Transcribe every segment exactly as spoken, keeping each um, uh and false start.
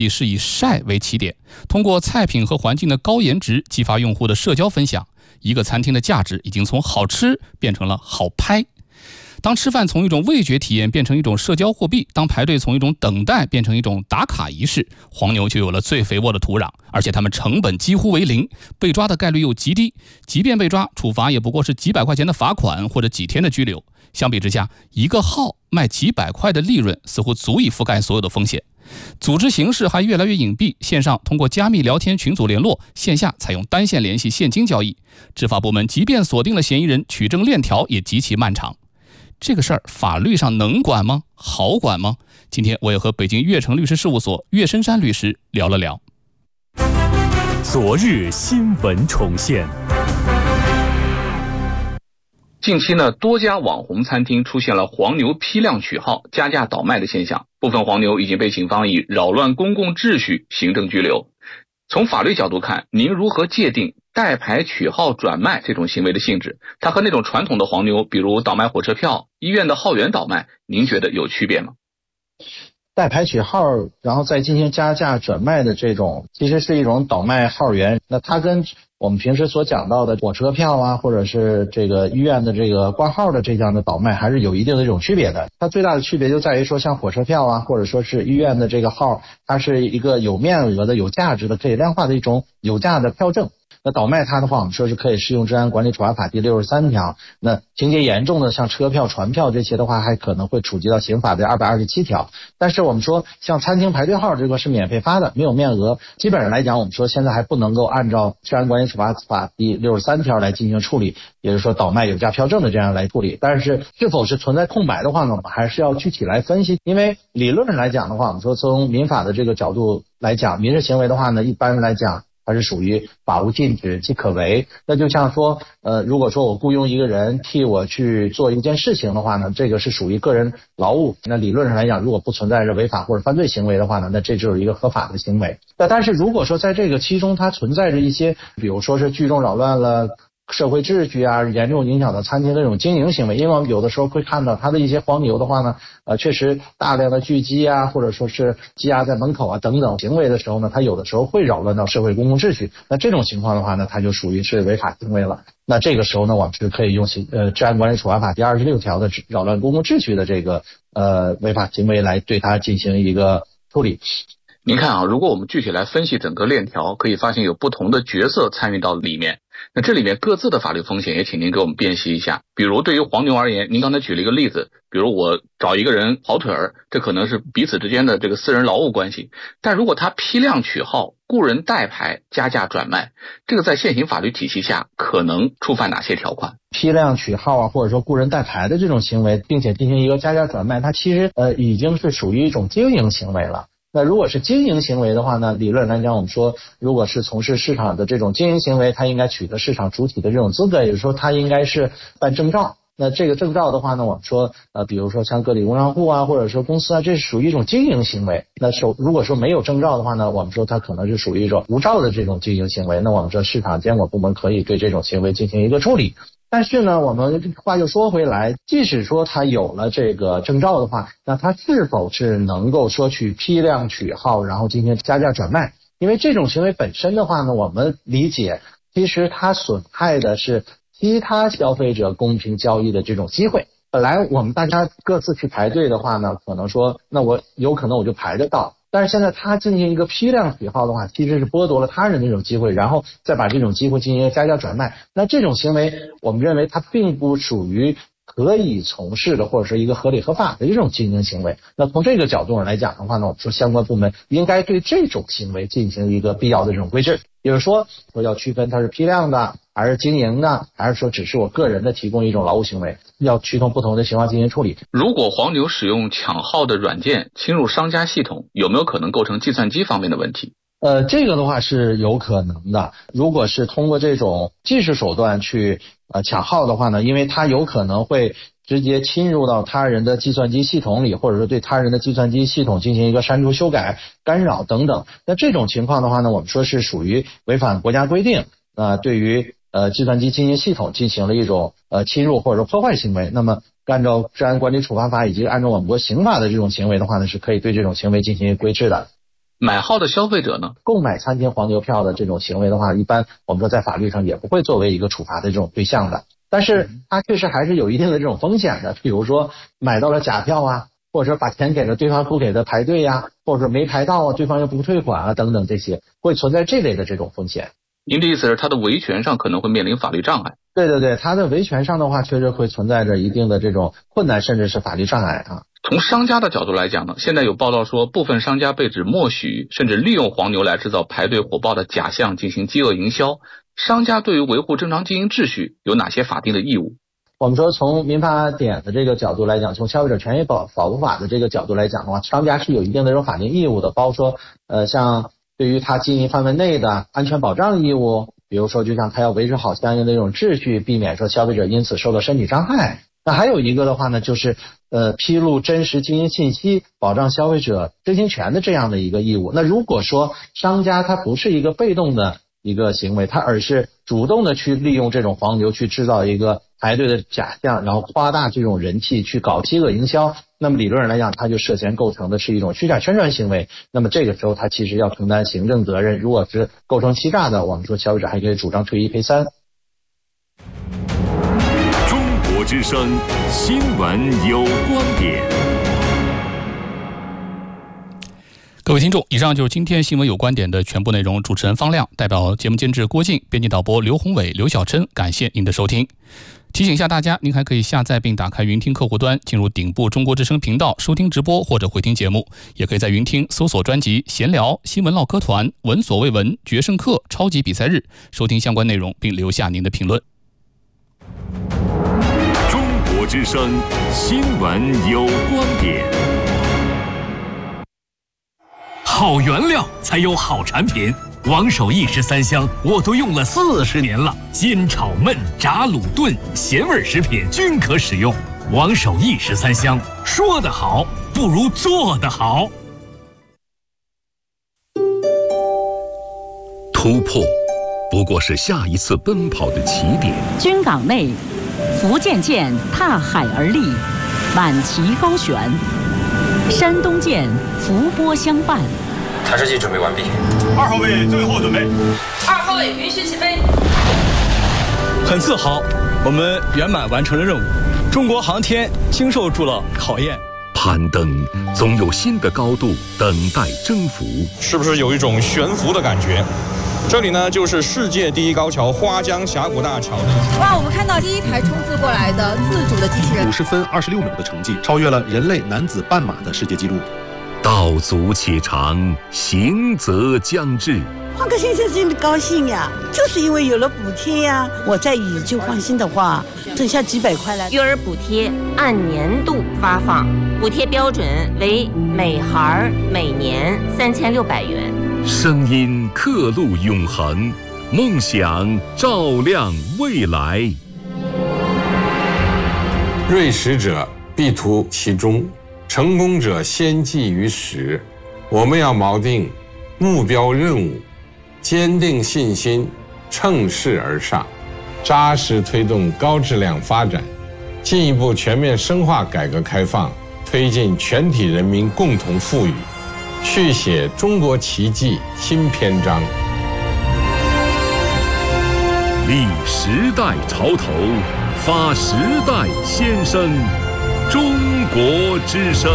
是以晒为起点，通过菜品和环境的高颜值激发用户的社交分享。一个餐厅的价值已经从好吃变成了好拍。当吃饭从一种味觉体验变成一种社交货币，当排队从一种等待变成一种打卡仪式，黄牛就有了最肥沃的土壤，而且他们成本几乎为零，被抓的概率又极低，即便被抓，处罚也不过是几百块钱的罚款或者几天的拘留。相比之下，一个号卖几百块的利润似乎足以覆盖所有的风险。组织形式还越来越隐蔽，线上通过加密聊天群组联络，线下采用单线联系现金交易。执法部门即便锁定了嫌疑人，取证链条也极其漫长。这个事儿法律上能管吗？好管吗？今天我也和北京悦城律师事务所岳深山律师聊了聊。 昨日新闻重现。 近期呢，多家网红餐厅出现了黄牛批量取号、加价倒卖的现象，部分黄牛已经被警方以扰乱公共秩序行政拘留。从法律角度看，您如何界定代牌取号转卖这种行为的性质？它和那种传统的黄牛，比如倒卖火车票、医院的号源倒卖，您觉得有区别吗？ 代牌取号然后再进行加价转卖的这种，其实是一种倒卖号源。那它跟我们平时所讲到的火车票啊，或者是这个医院的这个挂号的这样的倒卖还是有一定的这种区别的。它最大的区别就在于说，像火车票啊，或者说是医院的这个号，它是一个有面额的、有价值的、可以量化的一种有价的票证。那倒卖它的话，我们说是可以适用治安管理处罚法第六十三条。那情节严重的像车票、传票这些的话，还可能会触及到刑法的二百二十七条。但是我们说像餐厅排队号这个是免费发的，没有面额，基本上来讲，我们说现在还不能够按照治安管理处罚法第六十三条来进行处理，也就是说倒卖有价票证的这样来处理。但是是否是存在空白的话呢，我们还是要具体来分析。因为理论上来讲的话，我们说从民法的这个角度来讲，民事行为的话呢，一般来讲它是属于法无禁止即可为。那就像说呃，如果说我雇佣一个人替我去做一件事情的话呢，这个是属于个人劳务。那理论上来讲，如果不存在着违法或者犯罪行为的话呢，那这就是一个合法的行为。那但是如果说在这个其中它存在着一些，比如说是聚众扰乱了社会秩序啊，严重影响到餐厅这种经营行为。因为我们有的时候会看到它的一些黄牛的话呢，呃，确实大量的聚集啊，或者说是积压在门口啊等等行为的时候呢，它有的时候会扰乱到社会公共秩序。那这种情况的话呢，它就属于是违法行为了。那这个时候呢，我们是可以用呃治安管理处罚法第二十六条的扰乱公共秩序的这个呃违法行为来对它进行一个处理。 您看啊，如果我们具体来分析整个链条，可以发现有不同的角色参与到里面。那这里面各自的法律风险也请您给我们辨析一下。比如对于黄牛而言，您刚才举了一个例子，比如我找一个人跑腿儿，这可能是彼此之间的这个私人劳务关系。但如果他批量取号、雇人代牌、加价转卖，这个在现行法律体系下可能触犯哪些条款？ 批量取号啊，或者说雇人代牌的这种行为，并且进行一个加价转卖，它其实呃已经是属于一种经营行为了。那如果是经营行为的话呢，理论来讲，我们说如果是从事市场的这种经营行为，它应该取得市场主体的这种资格，也就是说它应该是办证照。那这个证照的话呢，我们说呃，比如说像个体工商户啊，或者说公司啊，这是属于一种经营行为。那首如果说没有证照的话呢，我们说它可能是属于一种无照的这种经营行为。那我们说市场监管部门可以对这种行为进行一个处理。但是呢，我们话又说回来，即使说他有了这个证照的话，那他是否是能够说去批量取号，然后进行加价转卖？因为这种行为本身的话呢，我们理解其实它损害的是其他消费者公平交易的这种机会。本来我们大家各自去排队的话呢，可能说那我有可能我就排得到，但是现在他进行一个批量取号的话，其实是剥夺了他人的这种机会，然后再把这种机会进行加价转卖。那这种行为我们认为它并不属于可以从事的或者是一个合理合法的一种经营行为。那从这个角度上来讲的话呢，我们说相关部门应该对这种行为进行一个必要的这种规制，也就是说说要区分它是批量的还是经营的，还是说只是我个人的提供一种劳务行为，要趋同不同的情况进行处理。 如果黄牛使用抢号的软件侵入商家系统，有没有可能构成计算机方面的问题？ 呃，这个的话是有可能的。如果是通过这种技术手段去呃抢号的话呢，因为它有可能会直接侵入到他人的计算机系统里，或者说对他人的计算机系统进行一个删除、修改、干扰等等。那这种情况的话呢，我们说是属于违反国家规定，呃，对于呃计算机经营系统进行了一种呃侵入或者说破坏行为。那么按照治安管理处罚法以及按照我们国刑法的这种行为的话呢，是可以对这种行为进行规制的。 买号的消费者呢， 购买餐厅黄牛票的这种行为的话，一般我们说在法律上也不会作为一个处罚的这种对象的。但是它确实还是有一定的这种风险的，比如说买到了假票啊，或者说把钱给了对方不给的排队呀、啊，或者说没排到啊，对方又不退款啊等等，这些会存在这类的这种风险。 您的意思是它的维权上可能会面临法律障碍？ 对对对，它的维权上的话确实会存在着一定的这种困难，甚至是法律障碍啊。 从商家的角度来讲呢，现在有报道说部分商家被指默许甚至利用黄牛来制造排队火爆的假象进行饥饿营销，商家对于维护正常经营秩序有哪些法定的义务？ 我们说从民法典的这个角度来讲，从消费者权益保保护法的这个角度来讲的话，商家是有一定的这种法定义务的，包括说呃像对于他经营范围内的安全保障义务，比如说就像他要维持好相应的这种秩序，避免说消费者因此受到身体伤害。那还有一个的话呢，就是呃披露真实经营信息，保障消费者知情权的这样的一个义务。那如果说商家他不是一个被动的一个行为，他而是主动的去利用这种黄牛去制造一个排队的假象，然后夸大这种人气去搞饥饿营销，那么理论上来讲，他就涉嫌构成的是一种虚假宣传行为。那么这个时候他其实要承担行政责任，如果是构成欺诈的，我们说消费者还可以主张退一赔三。 中国之声新闻有观点。 各位听众，以上就是今天新闻有观点的全部内容。主持人方亮，代表节目监制郭靖，编辑导播刘宏伟、刘小琛，感谢您的收听。提醒一下大家，您还可以下载并打开云听客户端，进入顶部中国之声频道收听直播或者回听节目。也可以在云听搜索专辑闲聊、新闻唠嗑团、闻所未闻、决胜课、超级比赛日，收听相关内容并留下您的评论。 中国之声新闻有观点。好原料才有好产品，王守义十三香我都用了四十年了，煎炒焖炸卤炖咸味食品均可使用。王守义十三香，说得好不如做得好。 突破不过是下一次奔跑的起点。 军港内，福建舰踏海而立，满旗高悬；山东舰伏波相伴。 台式机准备完毕， 二号位最后准备， 二号位允许起飞。 很自豪，我们圆满完成了任务，中国航天经受住了考验。 攀登总有新的高度等待征服， 是不是有一种悬浮的感觉？这里呢，就是世界第一高桥花江峡谷大桥。 哇，我们看到第一台冲刺过来的自主的机器人， 五十分二十六秒的成绩，超越了人类男子半马的世界纪录。 道阻且长，行则将至。 换个先生真的高兴呀，就是因为有了补贴呀。我在宇宙放心的话，剩下几百块了。 育儿补贴按年度发放，补贴标准为每孩每年三千六百元。 声音刻录永恒，梦想照亮未来。 锐识者必图其中，成功者先记于始。我们要锚定目标任务，坚定信心，乘势而上，扎实推动高质量发展，进一步全面深化改革开放，推进全体人民共同富裕，续写中国奇迹新篇章。 立时代潮头，发时代先声，中国之声。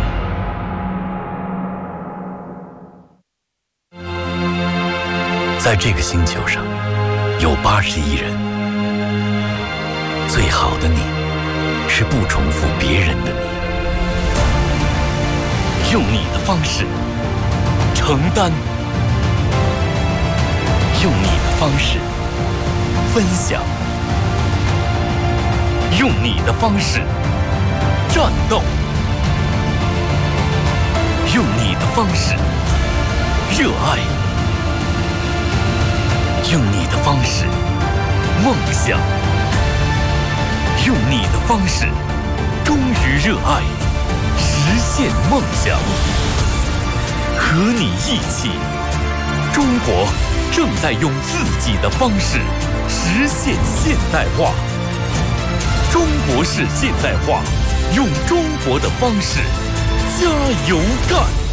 在这个星球上，有八十亿人。最好的你，是不重复别人的你。用你的方式承担，用你的方式分享，用你的方式战斗，用你的方式热爱，用你的方式梦想，用你的方式忠于热爱，实现梦想。和你一起，中国正在用自己的方式实现现代化。中国式现代化，用中国的方式加油干！